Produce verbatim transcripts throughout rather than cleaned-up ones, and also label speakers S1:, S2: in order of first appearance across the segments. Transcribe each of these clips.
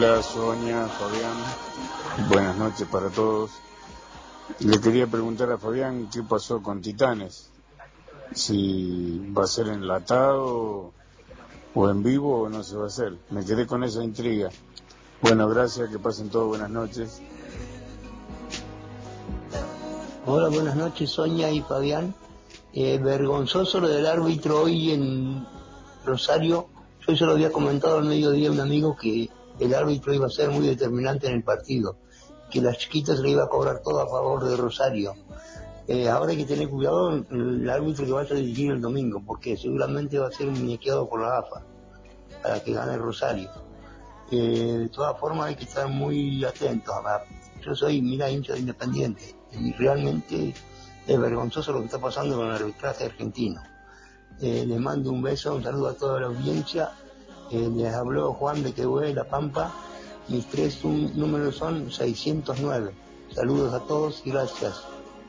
S1: Hola Sonia, Fabián, buenas noches para todos. Le quería preguntar a Fabián qué pasó con Titanes, si va a ser enlatado o en vivo o no se va a hacer. Me quedé con esa intriga. Bueno, gracias, que pasen todos buenas noches.
S2: Hola, buenas noches Sonia y Fabián. Eh, vergonzoso lo del árbitro hoy en Rosario. Yo se lo había comentado al mediodía a un amigo que el árbitro iba a ser muy determinante en el partido, que las chiquitas le iba a cobrar todo a favor de Rosario. Eh, ahora hay que tener cuidado el árbitro que vaya a dirigir el domingo, porque seguramente va a ser un muñequeado por la A F A para que gane Rosario. Eh, de todas formas hay que estar muy atentos. Yo soy, mira, hincha de Independiente y realmente es vergonzoso lo que está pasando con el arbitraje argentino. Eh, les mando un beso, un saludo a toda la audiencia. Eh, les habló Juan de Quehue, La Pampa. Mis tres un, números son seiscientos nueve. Saludos a todos y gracias.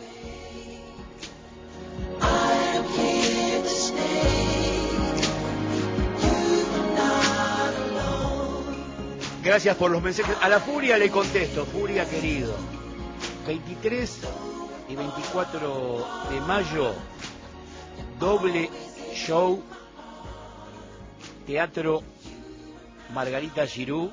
S3: Gracias por los mensajes. A la Furia le contesto, Furia querido. veintitrés y veinticuatro de mayo, doble show, Teatro Margarita Xirgu,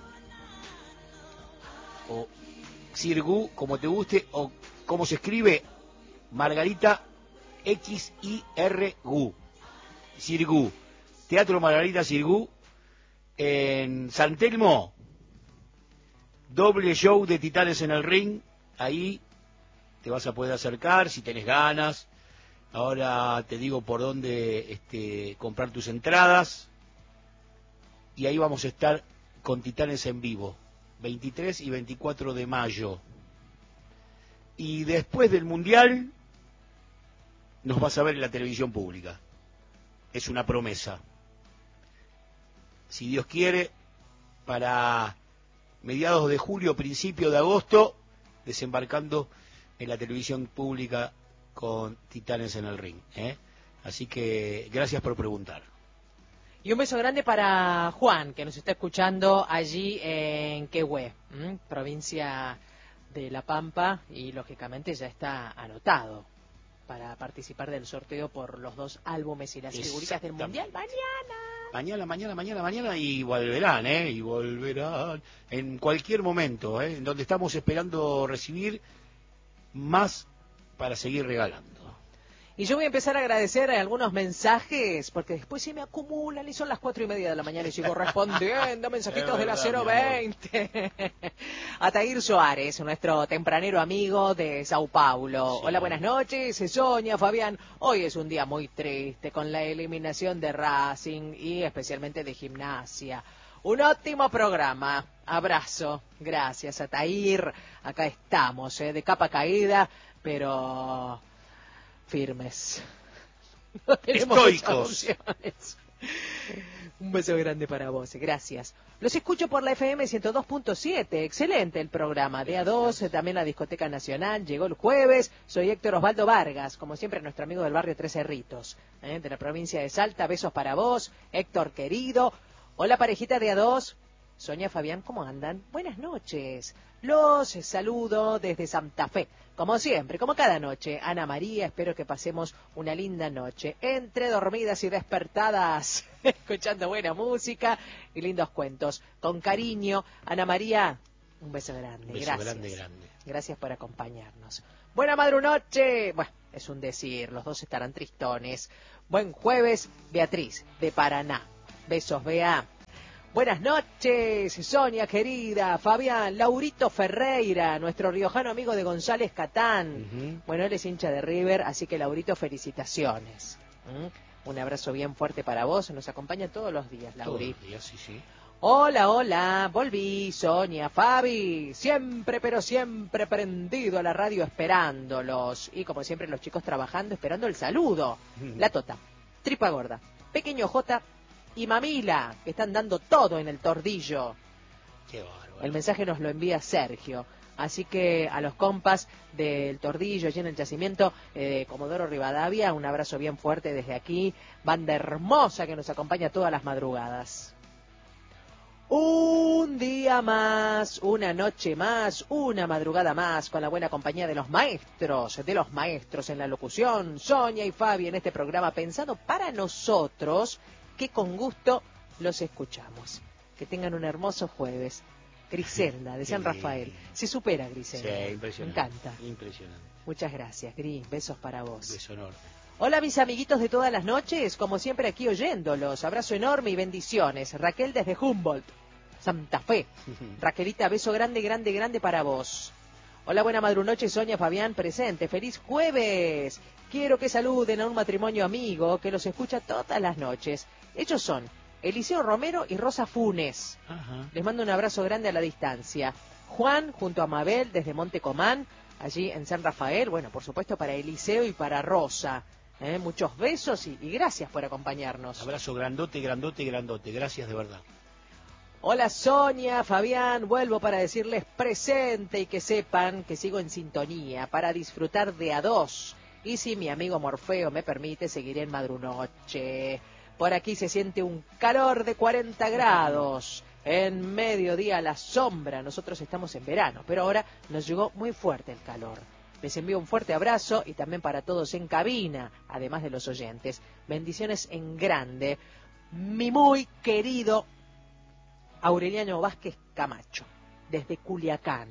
S3: o Xirgu, como te guste, o como se escribe, Margarita X I R G U, Xirgu, Teatro Margarita Xirgu, en San Telmo, doble show de Titanes en el Ring. Ahí te vas a poder acercar si tenés ganas. Ahora te digo por dónde este, comprar tus entradas. Y ahí vamos a estar con Titanes en vivo, veintitrés y veinticuatro de mayo. Y después del Mundial nos vas a ver en la televisión pública. Es una promesa. Si Dios quiere, para mediados de julio, principio de agosto, desembarcando en la televisión pública con Titanes en el Ring, ¿eh? Así que gracias por preguntar.
S4: Y un beso grande para Juan, que nos está escuchando allí en Quehue, ¿m? provincia de La Pampa, y lógicamente ya está anotado para participar del sorteo por los dos álbumes y las figuritas del Mundial mañana.
S3: Mañana, mañana, mañana, mañana, y volverán, ¿eh? Y volverán en cualquier momento, ¿eh? En donde estamos esperando recibir más para seguir regalando.
S4: Y yo voy a empezar a agradecer algunos mensajes, porque después se me acumulan y son las cuatro y media de la mañana y sigo respondiendo mensajitos de la cero veinte. Atair Soares, nuestro tempranero amigo de Sao Paulo. Sí. Hola, buenas noches, Sonia, Fabián. Hoy es un día muy triste con la eliminación de Racing y especialmente de Gimnasia. Un ótimo programa. Abrazo. Gracias, Atair. Acá estamos, ¿eh? de capa caída, pero firmes. No tenemos estoicos. Un beso grande para vos, gracias. Los escucho por la F M ciento dos punto siete, excelente el programa. De A dos, también la Discoteca Nacional, llegó el jueves. Soy Héctor Osvaldo Vargas, como siempre nuestro amigo del barrio Tres Cerritos, ¿eh? de la provincia de Salta. Besos para vos, Héctor querido. Hola parejita de A dos. Sonia, Fabián, ¿cómo andan? Buenas noches. Los saludo desde Santa Fe. Como siempre, como cada noche, Ana María, espero que pasemos una linda noche, entre dormidas y despertadas, escuchando buena música y lindos cuentos. Con cariño, Ana María, un beso grande.
S3: Un beso
S4: Gracias.
S3: grande, grande.
S4: Gracias por acompañarnos. Buena madrunoche. Bueno, es un decir, los dos estarán tristones. Buen jueves, Beatriz, de Paraná. Besos, Bea. Buenas noches, Sonia querida, Fabián, Laurito Ferreira, nuestro riojano amigo de González Catán. Uh-huh. Bueno, él es hincha de River, así que Laurito, felicitaciones. ¿Mm? Un abrazo bien fuerte para vos, nos acompaña todos los días, Lauri.
S3: Todos los días, sí, sí.
S4: Hola, hola, volví, Sonia, Fabi, siempre, pero siempre prendido a la radio esperándolos. Y como siempre los chicos trabajando, esperando el saludo. Uh-huh. La Tota, Tripa Gorda, Pequeño J y Mamila, que están dando todo en el Tordillo.
S3: Qué bárbaro.
S4: El mensaje nos lo envía Sergio. Así que a los compas del Tordillo, allí en el yacimiento de eh, Comodoro Rivadavia, un abrazo bien fuerte desde aquí. Banda hermosa que nos acompaña todas las madrugadas. Un día día más, una noche más, una madrugada más, con la buena compañía de los maestros, de los maestros en la locución, Sonia y Fabi en este programa pensado para nosotros, que con gusto los escuchamos. Que tengan un hermoso jueves. Griselda, de San Rafael. Se supera, Griselda.
S3: Sí, impresionante.
S4: Me encanta.
S3: Impresionante.
S4: Muchas gracias, Gris. Besos para vos.
S3: Beso enorme.
S4: Hola, mis amiguitos de todas las noches. Como siempre, aquí oyéndolos. Abrazo enorme y bendiciones. Raquel desde Humboldt, Santa Fe. Raquelita, beso grande, grande, grande para vos. Hola, buena madrunoche, Sonia, Fabián, presente. Feliz jueves. Quiero que saluden a un matrimonio amigo que los escucha todas las noches. Ellos son Eliseo Romero y Rosa Funes.
S3: Ajá.
S4: Les mando un abrazo grande a la distancia. Juan, junto a Mabel, desde Monte Comán, allí en San Rafael. Bueno, por supuesto, para Eliseo y para Rosa. ¿Eh? Muchos besos y, y gracias por acompañarnos.
S3: Abrazo grandote, grandote, grandote. Gracias de verdad.
S4: Hola, Sonia, Fabián. Vuelvo para decirles presente y que sepan que sigo en sintonía para disfrutar de a dos. Y si mi amigo Morfeo me permite, seguiré en Madrunoche. Por aquí se siente un calor de cuarenta grados. En mediodía la sombra. Nosotros estamos en verano, pero ahora nos llegó muy fuerte el calor. Les envío un fuerte abrazo y también para todos en cabina, además de los oyentes. Bendiciones en grande. Mi muy querido Aureliano Vázquez Camacho, desde Culiacán,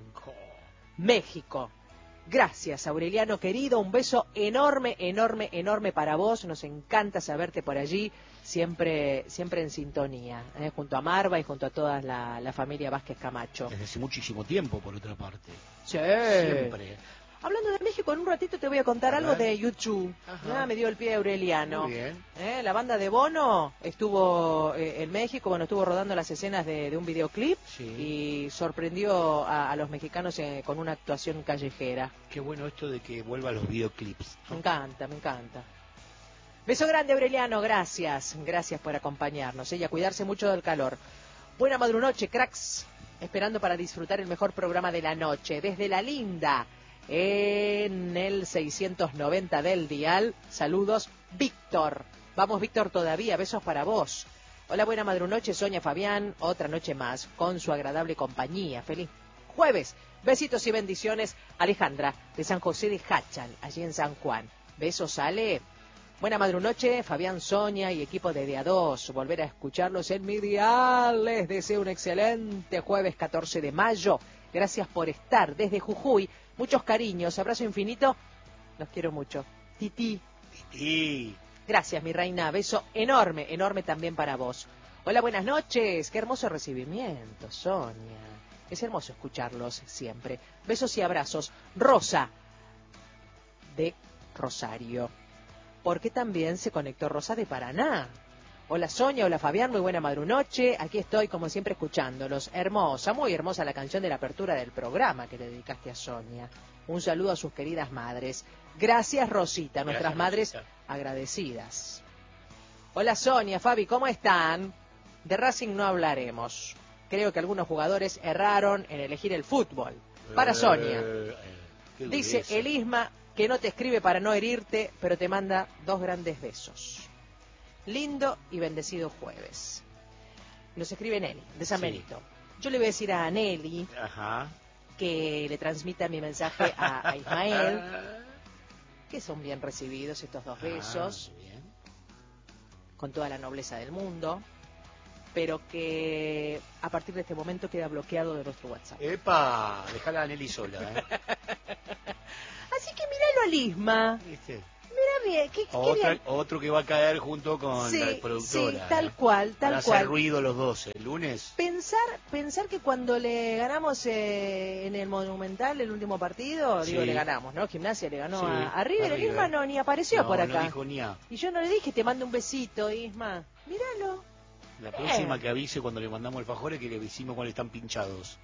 S4: México. Gracias, Aureliano querido, un beso enorme, enorme, enorme para vos. Nos encanta saberte por allí, siempre siempre en sintonía, ¿eh? Junto a Marva y junto a toda la, la familia Vázquez Camacho.
S3: Desde hace muchísimo tiempo, por otra parte.
S4: Sí.
S3: Siempre.
S4: Hablando de México, en un ratito te voy a contar
S3: A
S4: algo
S3: ver.
S4: de YouTube.
S3: Ajá.
S4: Ah, me dio el pie Aureliano.
S3: Muy bien.
S4: ¿Eh? La banda de Bono estuvo eh, en México, bueno, estuvo rodando las escenas de, de un videoclip
S3: Sí.
S4: y sorprendió a, a los mexicanos eh, con una actuación callejera.
S3: Qué bueno esto de que vuelva a los videoclips.
S4: Me encanta, me encanta. Beso grande, Aureliano, gracias. Gracias por acompañarnos ¿eh? Y a cuidarse mucho del calor. Buena madrunoche, cracks. Esperando para disfrutar el mejor programa de la noche. Desde La Linda, en el seiscientos noventa del dial. Saludos, Víctor. Vamos, Víctor, todavía. Besos para vos. Hola, buena madrunoche, Sonia, Fabián. Otra noche más con su agradable compañía. Feliz jueves. Besitos y bendiciones, Alejandra, de San José de Hachal, allí en San Juan. Besos, Ale. Buena madrunoche, Fabián, Sonia y equipo de D A dos. Volver a escucharlos en mi dial. Les deseo un excelente jueves catorce de mayo. Gracias por estar desde Jujuy. Muchos cariños, abrazo infinito. Los quiero mucho. Titi.
S3: Titi.
S4: Gracias, mi reina. Beso enorme, enorme también para vos. Hola, buenas noches. Qué hermoso recibimiento, Sonia. Es hermoso escucharlos siempre. Besos y abrazos. Rosa, de Rosario. Porque también se conectó Rosa de Paraná. Hola, Sonia. Hola, Fabián. Muy buena madrunoche. Aquí estoy, como siempre, escuchándolos. Hermosa, muy hermosa la canción de la apertura del programa que le dedicaste a Sonia. Un saludo a sus queridas madres. Gracias, Rosita. Nuestras
S3: Gracias,
S4: madres
S3: Rosita.
S4: agradecidas. Hola, Sonia, Fabi. ¿Cómo están? De Racing no hablaremos. Creo que algunos jugadores erraron en elegir el fútbol. Para Sonia.
S3: Eh, eh, qué
S4: Dice
S3: dureza.
S4: el Isma que no te escribe para no herirte, pero te manda dos grandes besos. Lindo y bendecido jueves. Nos escribe Nelly, de San
S3: Sí.
S4: Benito. Yo le voy a decir a Nelly
S3: Ajá.
S4: que le transmita mi mensaje a, a Ismael, que son bien recibidos estos dos besos,
S3: Ah, bien.
S4: con toda la nobleza del mundo, pero que a partir de este momento queda bloqueado de nuestro WhatsApp.
S3: Epa, dejala a Nelly sola, ¿eh?
S4: Así que míralo al Isma.
S3: ¿Viste?
S4: Mira bien, ¿qué, qué
S3: Otra-
S4: bien?
S3: otro que va a caer junto con
S4: Sí,
S3: la productora.
S4: sí, tal
S3: ¿eh?
S4: cual, tal
S3: Van a
S4: cual.
S3: hacer ruido los dos el lunes.
S4: Pensar, pensar que cuando le ganamos eh, en el Monumental el último partido,
S3: Sí.
S4: digo, le ganamos, ¿no? Gimnasia le ganó
S3: Sí,
S4: a, a River,
S3: a
S4: el
S3: River.
S4: Isma no, ni apareció
S3: No,
S4: por
S3: no
S4: acá.
S3: dijo ni a.
S4: Y yo no le dije, te mando un besito, Isma. Míralo.
S3: La
S4: Bien.
S3: próxima que avise cuando le mandamos alfajores que le decimos cuando están pinchados.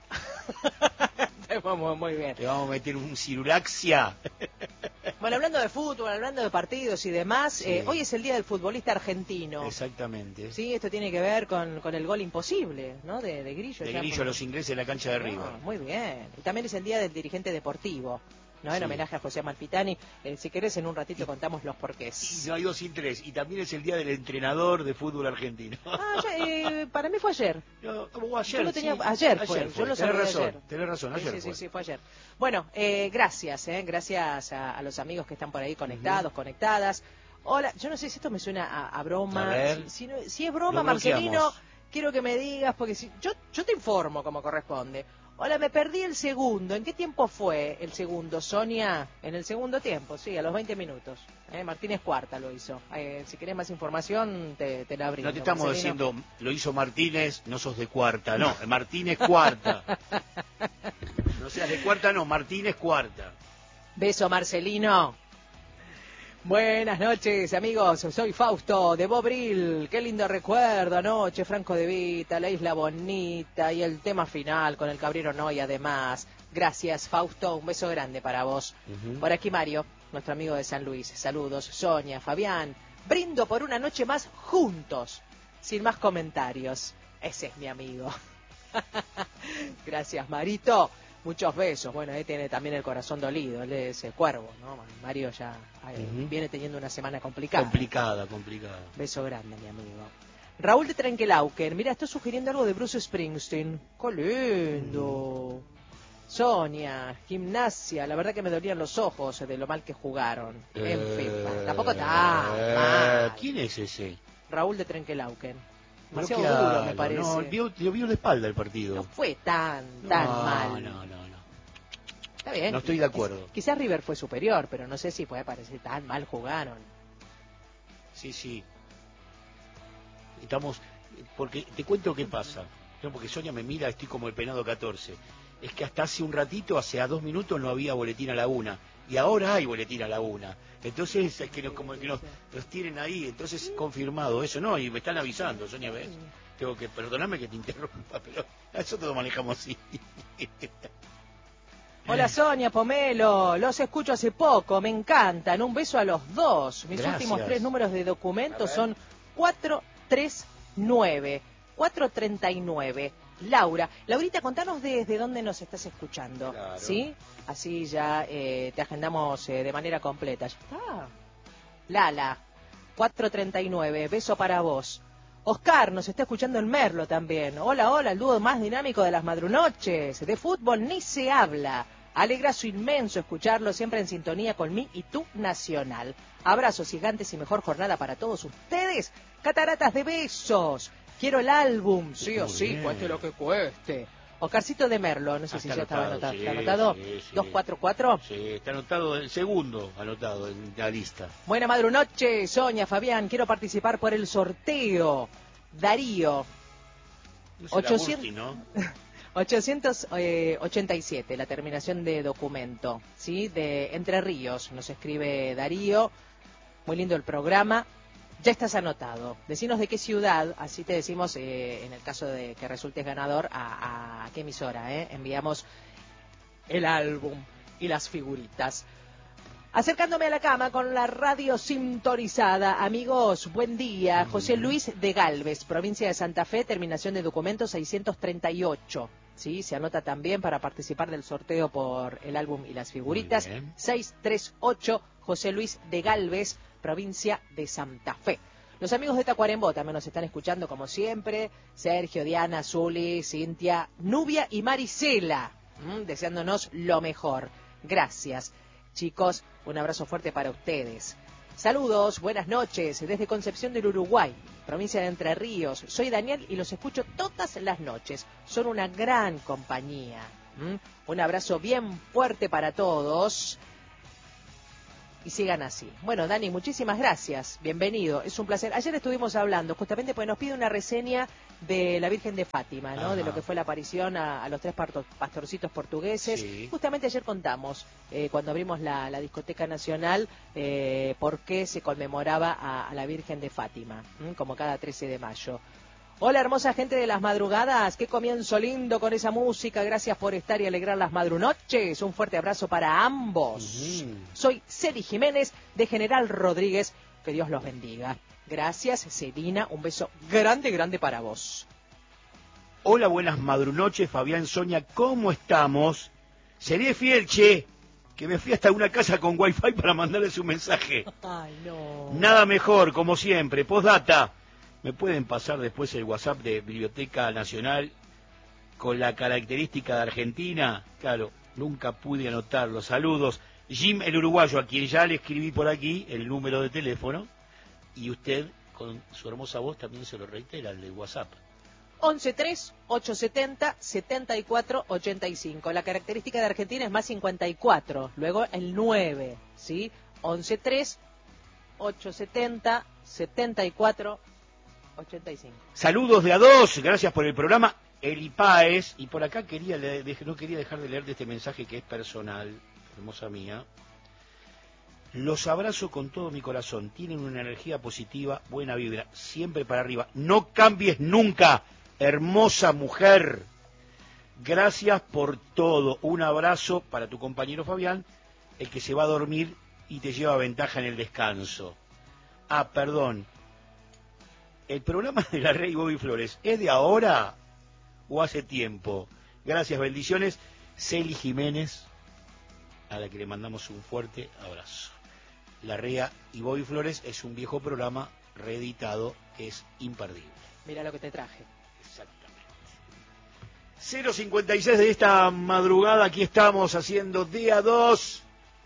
S4: Vamos, muy bien.
S3: Le vamos a meter un cirulaxia.
S4: Bueno, hablando de fútbol, hablando de partidos y demás,
S3: Sí.
S4: eh, hoy es el Día del Futbolista Argentino.
S3: Exactamente.
S4: Sí, esto tiene que ver con, con el gol imposible, ¿no? De, de Grillo.
S3: De
S4: ya
S3: Grillo
S4: por-
S3: a los ingleses en la cancha de
S4: No,
S3: River.
S4: muy bien. Y también es el Día del Dirigente Deportivo. ¿no? En
S3: Sí.
S4: homenaje a José Amalfitani. Eh, si querés, en un ratito contamos los porqués.
S3: Y no hay dos sin tres. Y también es el día del entrenador de fútbol argentino.
S4: Ah, ya, eh, para mí fue ayer.
S3: No, como ayer,
S4: Yo lo tenía,
S3: sí.
S4: ayer fue,
S3: Ayer
S4: yo lo
S3: tenés
S4: sabía
S3: razón,
S4: ayer.
S3: tenés razón, ayer
S4: sí, sí,
S3: fue.
S4: sí, sí, fue ayer. Bueno, eh, gracias, eh, gracias a, a los amigos que están por ahí conectados, uh-huh. conectadas. Hola, yo no sé si esto me suena a, a broma.
S3: A ver.
S4: Si, si, no, si es broma, Marcelino, quiero que me digas, porque si yo, yo te informo como corresponde. Hola, me perdí el segundo. ¿En qué tiempo fue el segundo, Sonia? En el segundo tiempo, sí, a los veinte minutos. Eh, Martínez Cuarta lo hizo. Eh, si querés más información, te, te la brindo.
S3: No te estamos
S4: Marcelino.
S3: diciendo, lo hizo Martínez, no sos de Cuarta, no, Martínez Cuarta. No seas de Cuarta, no, Martínez Cuarta.
S4: Beso, Marcelino. Buenas noches, amigos. Soy Fausto de Bobril. Qué lindo recuerdo anoche, Franco de Vita, la Isla Bonita y el tema final con el Cabrero No y además. Gracias, Fausto. Un beso grande para vos. Uh-huh. Por aquí Mario, nuestro amigo de San Luis. Saludos. Sonia, Fabián. Brindo por una noche más juntos. Sin más comentarios. Ese es mi amigo. Gracias, Marito. Muchos besos. Bueno, él tiene también el corazón dolido. Él es el cuervo, ¿no? Mario ya eh, uh-huh. viene teniendo una semana complicada.
S3: Complicada, complicada.
S4: Beso grande, mi amigo. Raúl de Trenkelauken. Mira, estoy sugiriendo algo de Bruce Springsteen. ¡Qué lindo! Mm. Sonia, Gimnasia. La verdad que me dolían los ojos de lo mal que jugaron. Eh, en fin, bueno, tampoco tan
S3: eh,
S4: mal.
S3: ¿Quién es ese?
S4: Raúl de Trenkelauken. Demasiado
S3: duro,
S4: duro, me parece.
S3: No, vio, vio la espalda el partido.
S4: No fue tan, tan
S3: no,
S4: mal.
S3: No, no, no.
S4: Está bien.
S3: No estoy de acuerdo.
S4: Quizás River fue superior, pero no sé si puede parecer tan mal jugaron.
S3: Sí, sí. Estamos... Porque te cuento qué pasa. No, porque Sonia me mira, estoy como el penado catorce. Es que hasta hace un ratito, hace a dos minutos, no había boletín a la una. Y ahora hay boletín a la una. Entonces, es que nos, como que nos, nos tienen ahí. Entonces, confirmado eso. No, y me están avisando, Sonia, ¿ves? Tengo que... Perdóname que te interrumpa, pero eso todo manejamos así.
S4: Hola Sonia, Pomelo, los escucho hace poco, me encantan, un beso a los dos. Mis
S3: Gracias.
S4: Últimos tres números de documento son cuatro tres nueve, cuatro tres nueve. Laura, Laurita, contanos desde dónde nos estás escuchando,
S3: claro.
S4: ¿Sí? Así ya eh, te agendamos eh, de manera completa. ¿Ya está? Lala, cuatro tres nueve, beso para vos. Oscar nos está escuchando en Merlo también. Hola, hola, el dúo más dinámico de las madrunoches. De fútbol ni se habla. Alegrazo inmenso escucharlo siempre en sintonía con mí y tu Nacional. Abrazos gigantes y mejor jornada para todos ustedes. Cataratas de besos. Quiero el álbum, sí o sí, cueste lo que cueste. Oscarcito de Merlo, no sé
S3: está
S4: si ya
S3: anotado,
S4: estaba anotado.
S3: Sí,
S4: ¿Está anotado?
S3: Sí, sí.
S4: ¿dos cuatro cuatro?
S3: Sí, está anotado, el segundo anotado en la lista.
S4: Buena madrunoche, Sonia, Fabián, quiero participar por el sorteo. Darío.
S3: No
S4: ochocientos,
S3: Burti, ¿no?
S4: ochocientos ochenta y siete, la terminación de documento, ¿sí? De Entre Ríos, nos escribe Darío. Muy lindo el programa. Ya estás anotado. Decinos de qué ciudad, así te decimos, eh, en el caso de que resultes ganador, a, a qué emisora, ¿eh? Enviamos el álbum y las figuritas. Acercándome a la cama con la radio sintonizada. Amigos, buen día. José Luis de Galvez, provincia de Santa Fe, terminación de documento seiscientos treinta y ocho. Sí, se anota también para participar del sorteo por el álbum y las figuritas. seiscientos treinta y ocho, José Luis de Galvez, provincia de Santa Fe. Los amigos de Tacuarembó también nos están escuchando como siempre. Sergio, Diana, Zuli, Cintia, Nubia y Marisela, ¿m? deseándonos lo mejor. Gracias, chicos. Un abrazo fuerte para ustedes. Saludos, buenas noches, desde Concepción del Uruguay, provincia de Entre Ríos. Soy Daniel y los escucho todas las noches. Son una gran compañía. ¿m? Un abrazo bien fuerte para todos. Y sigan así. Bueno, Dani, muchísimas gracias. Bienvenido. Es un placer. Ayer estuvimos hablando, justamente porque nos pide una reseña de la Virgen de Fátima, ¿no? Ajá. De lo que fue la aparición a, a los tres pastorcitos portugueses. Sí. Justamente ayer contamos, eh, cuando abrimos la, la Discoteca Nacional, eh, por qué se conmemoraba a, a la Virgen de Fátima, ¿m? Como cada trece de mayo. Hola, hermosa gente de las madrugadas, qué comienzo lindo con esa música, gracias por estar y alegrar las madrunoches, un fuerte abrazo para ambos. Uh-huh. Soy Celi Jiménez de General Rodríguez, que Dios los bendiga. Gracias, Celina, un beso grande, grande para vos.
S3: Hola, buenas madrunoches, Fabián, Sonia, ¿cómo estamos? Seré fiel, che, que me fui hasta una casa con wifi para mandarles un mensaje.
S4: Ay, no.
S3: Nada mejor, como siempre. Postdata, ¿me pueden pasar después el WhatsApp de Biblioteca Nacional con la característica de Argentina? Claro, nunca pude anotarlo. Saludos. Jim el uruguayo, a quien ya le escribí por aquí el número de teléfono, y usted con su hermosa voz también se lo reitera, el de WhatsApp.
S4: once tres ochocientos setenta setenta y cuatro ochenta y cinco. La característica de Argentina es más cincuenta y cuatro, luego el nueve, ¿sí? once tres ochocientos setenta setenta y cuatro ochenta y cinco.
S3: Saludos de a dos, gracias por el programa. Eli Páez, y por acá quería le, no quería dejar de leerte este mensaje que es personal, hermosa mía. Los abrazo con todo mi corazón, tienen una energía positiva, buena vibra, siempre para arriba. No cambies nunca, hermosa mujer. Gracias por todo. Un abrazo para tu compañero Fabián, el que se va a dormir y te lleva ventaja en el descanso. Ah, perdón. ¿El programa de la Rey Bobby Flores es de ahora o hace tiempo? Gracias, bendiciones. Celi Jiménez, a la que le mandamos un fuerte abrazo. La Rea y Bobby Flores es un viejo programa reeditado que es imperdible.
S4: Mira lo que te traje.
S3: Exactamente. cero cincuenta y seis de esta madrugada, aquí estamos haciendo D A dos,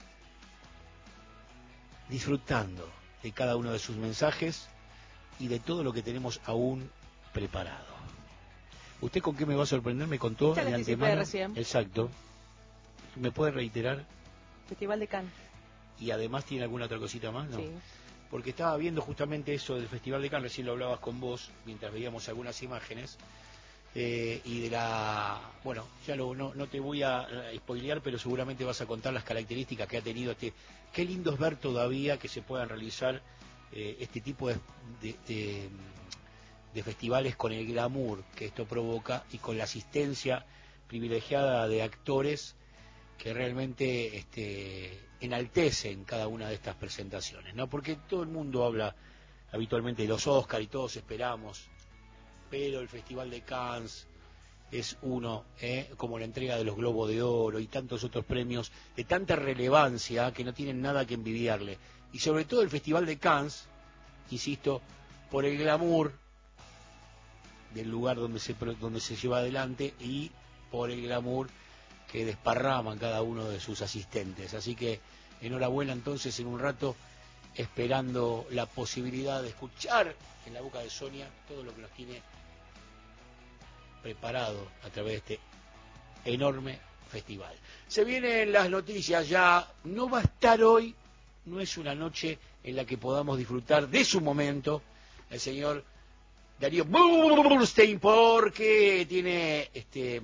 S3: disfrutando de cada uno de sus mensajes y de todo lo que tenemos aún preparado. ¿Usted con qué me va a sorprender? Me contó
S4: ya
S3: de antemano. Recién. Exacto. ¿Me puede reiterar?
S4: Festival de Cannes.
S3: Y además tiene alguna otra cosita más, ¿no?
S4: Sí.
S3: Porque estaba viendo justamente eso del Festival de Cannes, recién lo hablabas con vos, mientras veíamos algunas imágenes, eh, y de la... Bueno, ya lo, no, no te voy a, a spoilear, pero seguramente vas a contar las características que ha tenido este... Qué lindo es ver todavía que se puedan realizar eh, este tipo de, de, de, de festivales con el glamour que esto provoca y con la asistencia privilegiada de actores que realmente este, enaltecen cada una de estas presentaciones, ¿no? Porque todo el mundo habla habitualmente de los Oscar y todos esperamos, pero el Festival de Cannes es uno, ¿eh? Como la entrega de los Globos de Oro y tantos otros premios de tanta relevancia que no tienen nada que envidiarle. Y sobre todo el Festival de Cannes, insisto, por el glamour del lugar donde se, donde se lleva adelante y por el glamour que desparraman cada uno de sus asistentes. Así que enhorabuena entonces, en un rato, esperando la posibilidad de escuchar en la boca de Sonia todo lo que nos tiene preparado a través de este enorme festival. Se vienen las noticias ya, no va a estar hoy, no es una noche en la que podamos disfrutar de su momento el señor Darío Burstein, porque tiene este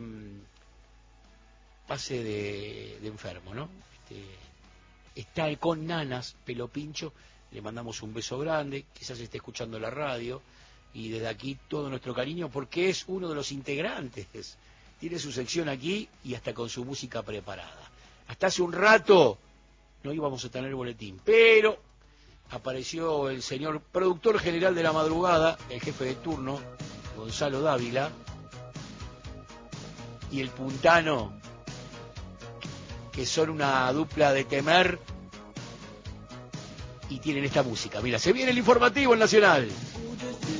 S3: pase de, de enfermo, ¿no? Este, está con nanas, pelo pincho, le mandamos un beso grande, quizás esté escuchando la radio, y desde aquí todo nuestro cariño, porque es uno de los integrantes, tiene su sección aquí y hasta con su música preparada. Hasta hace un rato no íbamos a tener boletín, pero apareció el señor productor general de la madrugada, el jefe de turno, Gonzalo Dávila, y el puntano, que son una dupla de temer, y tienen esta música. Mira, se viene el informativo en Nacional.